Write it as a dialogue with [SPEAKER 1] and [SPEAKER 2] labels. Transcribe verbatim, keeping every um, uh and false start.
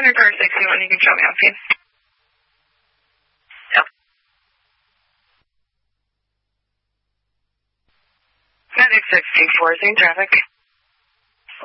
[SPEAKER 1] hundred car sixty-one, you can show me on scene. Yep. Medic sixty-four, same traffic.